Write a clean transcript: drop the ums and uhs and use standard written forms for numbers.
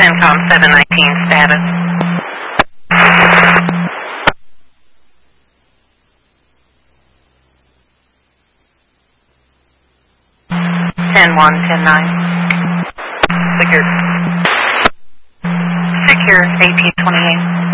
CENTCOM 719 status. 10-1, 10-9. Secure. Secure 1828.